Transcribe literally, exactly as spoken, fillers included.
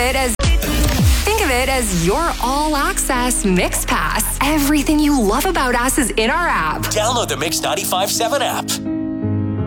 it as Think of it as your all-access Mix Pass. Everything you love about us is in our app. Download the Mix ninety-five point seven app.